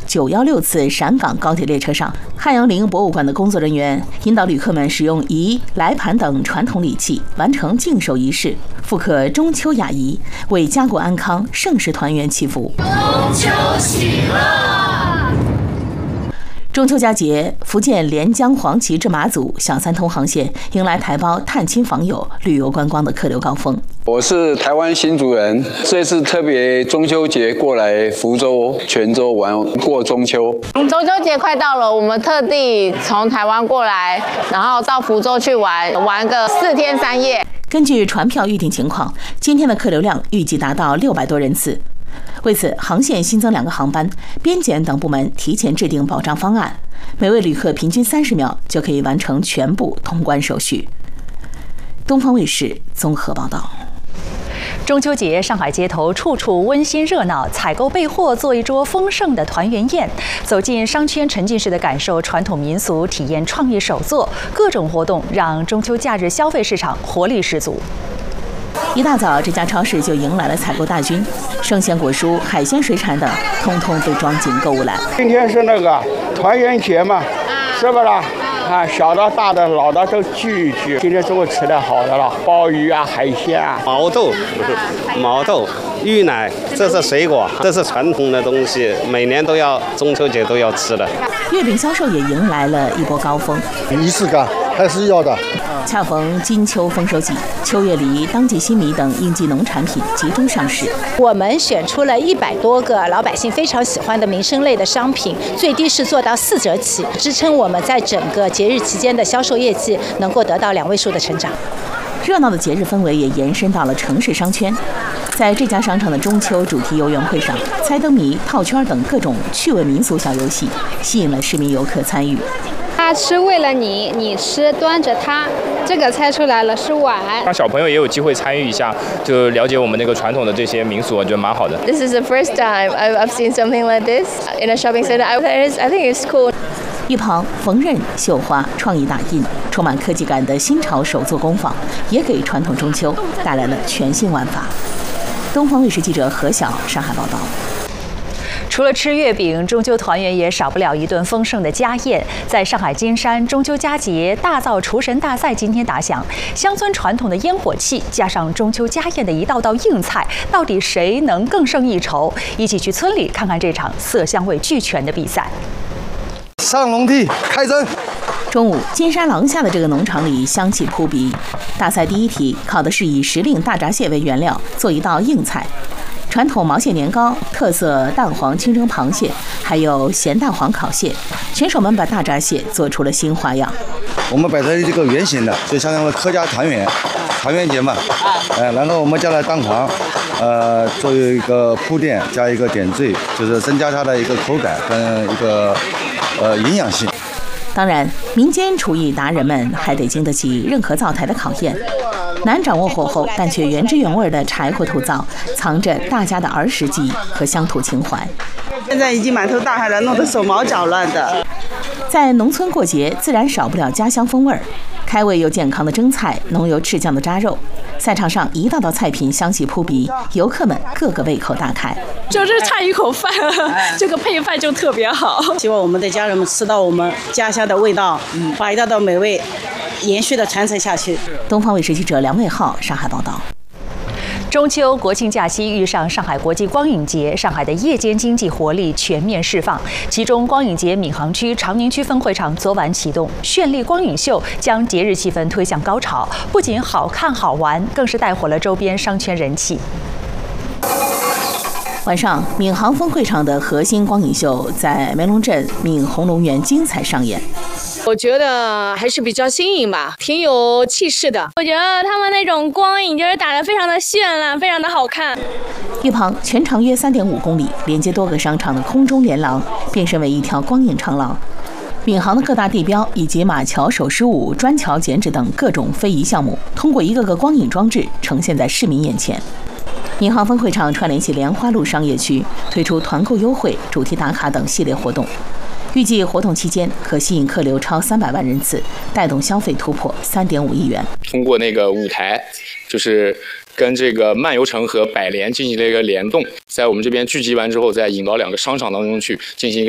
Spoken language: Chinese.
916次陕港高铁列车上，汉阳陵博物馆的工作人员引导旅客们使用仪、来盘等传统礼器，完成敬寿仪式，复刻中秋雅仪，为家国安康、盛世团圆祈福。 中秋喜乐！ 中秋佳节，福建连江黄岐至马祖小三通航线迎来台胞探亲访友、旅游观光的客流高峰。 我是台湾新竹人，这次特别中秋节过来福州、泉州玩过中秋。 中秋节快到了，我们特地从台湾过来，然后到福州去玩个4天3夜。 根据船票预订情况，今天的客流量预计达到600多人次。为此，航线新增2个航班，边检等部门提前制定保障方案，每位旅客平均30秒就可以完成全部通关手续。东方卫视综合报道。 中秋节，上海街头处处温馨热闹，采购备货，做一桌丰盛的团圆宴。走进商圈，沉浸式的感受传统民俗，体验创意手作，各种活动让中秋假日消费市场活力十足。 一大早，这家超市就迎来了采购大军，生鲜果蔬、海鲜、水产等，通通被装进购物篮。 今天是那个团圆节嘛，是不啦？啊，小的、大的、老的都聚一聚。今天中午吃的好的了，鲍鱼啊、海鲜啊。 毛豆、芋奶，这是水果，这是传统的东西，每年都要中秋节都要吃的。 月饼销售也迎来了一波高峰， 仪式感还是要的。 恰逢金秋丰收季，秋叶梨、当季新米等应季农产品集中上市。 我们选出了100多个老百姓非常喜欢的民生类的商品，最低是做到4折起，支撑我们在整个节日期间的销售业绩能够得到2位数的成长。 热闹的节日氛围也延伸到了城市商圈。在这家商场的中秋主题游园会上，猜灯谜、套圈等各种趣味民俗小游戏吸引了市民游客参与。 他吃为了你，你吃端着它，这个猜出来了是碗。 让小朋友也有机会参与一下，就了解我们那个传统的这些民俗，我觉得蛮好的。 This is the first time I've seen something like this in a shopping center. I think it's cool. 一旁缝纫、绣花、创意打印，充满科技感的新潮手作工坊，也给传统中秋带来了全新玩法。东方卫视记者何晓上海报道。 除了吃月饼，中秋团圆也少不了一顿丰盛的家宴。在上海金山，中秋佳节大灶厨神大赛今天打响，乡村传统的烟火气加上中秋家宴的一道道硬菜，到底谁能更胜一筹？一起去村里看看这场色香味俱全的比赛。 上农地开蒸。 中午，金沙廊下的这个农场里香气扑鼻。大赛第一题考的是以时令大闸蟹为原料做一道硬菜。传统毛蟹年糕、特色蛋黄清蒸螃蟹，还有咸蛋黄烤蟹，选手们把大闸蟹做出了新花样。 我们摆成这个圆形的，就相当于客家团圆节嘛。然后我们加了蛋黄，作为一个铺垫，加一个点缀，就是增加它的一个口感跟一个营养性。 当然，民间厨艺达人们还得经得起任何灶台的考验。难掌握火候，但却原汁原味的柴火土灶，藏着大家的儿时记忆和乡土情怀。 现在已经满头大汗了，弄得手忙脚乱的。 在农村过节，自然少不了家乡风味儿。开胃又健康的蒸菜，浓油赤酱的扎肉，赛场上一道道菜品香气扑鼻，游客们个个胃口大开。 就是差一口饭，这个配饭就特别好。 希望我们的家人们吃到我们家乡的味道，把一道道美味延续的传承下去。 东方卫视记者梁卫浩上海报道。 中秋国庆假期遇上上海国际光影节，上海的夜间经济活力全面释放。其中，光影节闵行区长宁区分会场昨晚启动绚丽光影秀，将节日气氛推向高潮。不仅好看好玩，更是带火了周边商圈人气。 晚上，闵行分会场的核心光影秀在梅龙镇闵红龙园精彩上演。 我觉得还是比较新颖吧，挺有气势的。 我觉得他们那种光影就是打得非常的绚烂，非常的好看。 一旁全长约3.5公里、连接多个商场的空中连廊，变身为一条光影长廊。闵行的各大地标以及马桥手狮舞、砖桥剪纸等各种非遗项目，通过一个个光影装置呈现在市民眼前。闵行分会场串联起莲花路商业区，推出团购优惠、主题打卡等系列活动。预计活动期间可吸引客流超300万人次，带动消费突破3.5亿元。 通过那个舞台，就是跟这个漫游城和百联进行了一个联动，在我们这边聚集完之后，再引到2个商场当中去进行一个